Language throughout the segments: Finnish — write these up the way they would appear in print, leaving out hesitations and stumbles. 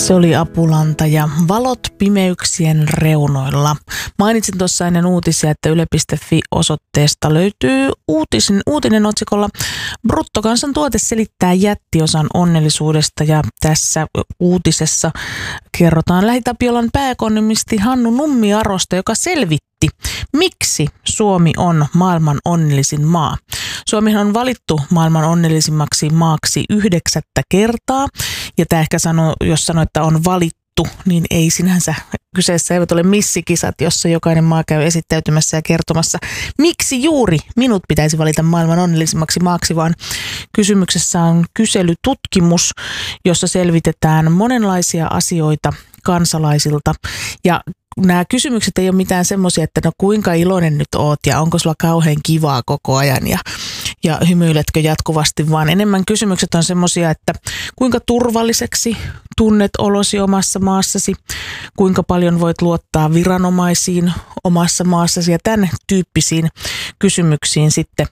Se oli Apulanta ja Valot pimeyksien reunoilla. Mainitsin tuossa ennen uutisia, että yle.fi-osoitteesta löytyy uutinen otsikolla Bruttokansantuote selittää jättiosan onnellisuudesta, ja tässä uutisessa kerrotaan LähiTapiolan pääekonomisti Hannu Nummiarosta, joka selvitti, miksi Suomi on maailman onnellisin maa. Suomihan on valittu maailman onnellisimmaksi maaksi 9. kertaa, ja tämä ehkä jos sanoo, että on valittu, niin ei sinänsä, kyseessä eivät ole missikisat, jossa jokainen maa käy esittäytymässä ja kertomassa, miksi juuri minut pitäisi valita maailman onnellisimmaksi maaksi, vaan kysymyksessä on kyselytutkimus, jossa selvitetään monenlaisia asioita kansalaisilta, ja nämä kysymykset ei ole mitään semmoisia, että no kuinka iloinen nyt oot ja onko sulla kauhean kivaa koko ajan ja hymyiletkö jatkuvasti, vaan enemmän kysymykset on semmoisia, että kuinka turvalliseksi tunnet olosi omassa maassasi, kuinka paljon voit luottaa viranomaisiin omassa maassasi, ja tämän tyyppisiin kysymyksiin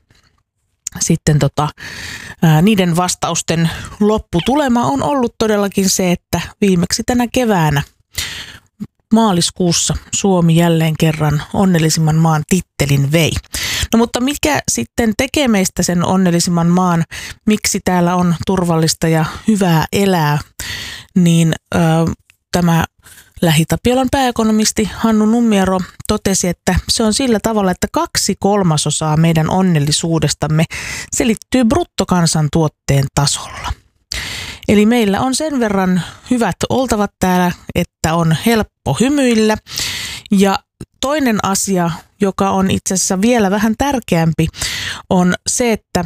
sitten niiden vastausten lopputulema on ollut todellakin se, että viimeksi tänä keväänä maaliskuussa Suomi jälleen kerran onnellisimman maan tittelin vei. No mutta mikä sitten tekee meistä sen onnellisimman maan, miksi täällä on turvallista ja hyvää elää, niin tämä LähiTapiolan pääekonomisti Hannu Nummiaro totesi, että se on sillä tavalla, että 2/3 meidän onnellisuudestamme selittyy bruttokansantuotteen tasolla. Eli meillä on sen verran hyvät oltavat täällä, että on helppo hymyillä. Ja toinen asia, joka on itse asiassa vielä vähän tärkeämpi, on se, että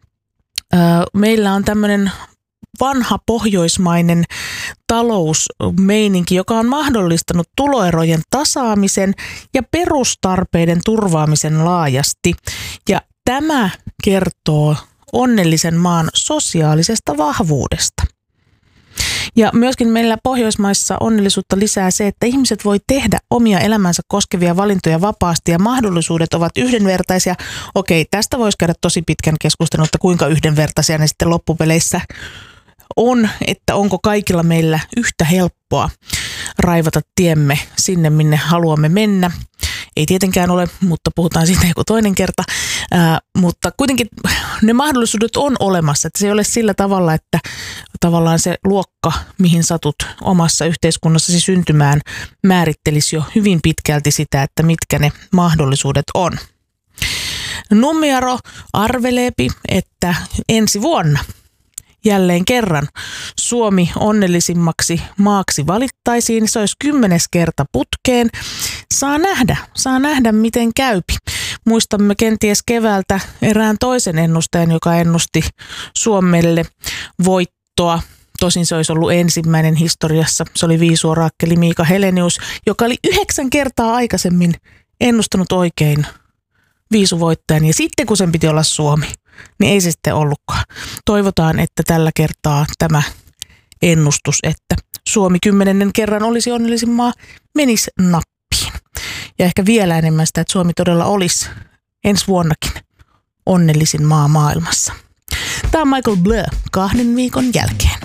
meillä on tämmöinen vanha pohjoismainen talousmeininki, joka on mahdollistanut tuloerojen tasaamisen ja perustarpeiden turvaamisen laajasti. Ja tämä kertoo onnellisen maan sosiaalisesta vahvuudesta. Ja myöskin meillä Pohjoismaissa onnellisuutta lisää se, että ihmiset voi tehdä omia elämänsä koskevia valintoja vapaasti ja mahdollisuudet ovat yhdenvertaisia. Okei, tästä voisi käydä tosi pitkän keskustelun, että kuinka yhdenvertaisia ne sitten loppupeleissä on, että onko kaikilla meillä yhtä helppoa raivata tiemme sinne, minne haluamme mennä. Ei tietenkään ole, mutta puhutaan siitä joku toinen kerta. Mutta kuitenkin ne mahdollisuudet on olemassa. Että se ei ole sillä tavalla, että tavallaan se luokka, mihin satut omassa yhteiskunnassasi syntymään, määrittelisi jo hyvin pitkälti sitä, että mitkä ne mahdollisuudet on. Nummiaro arveleepi, että ensi vuonna jälleen kerran Suomi onnellisimmaksi maaksi valittaisiin. Se olisi 10. kerta putkeen. Saa nähdä miten käypi. Muistamme kenties keväältä erään toisen ennustajan, joka ennusti Suomelle voittoa. Tosin se olisi ollut ensimmäinen historiassa. Se oli viisuoraakkeli Miika Helenius, joka oli 9 kertaa aikaisemmin ennustanut oikein viisuvoittajan. Ja sitten kun sen piti olla Suomi, niin ei se sitten ollutkaan. Toivotaan, että tällä kertaa tämä ennustus, että Suomi 10. kerran olisi onnellisin maa, menisi nappiin. Ja ehkä vielä enemmän sitä, että Suomi todella olisi ensi vuonnakin onnellisin maa maailmassa. Tämä on Michael Blur 2 viikon jälkeen.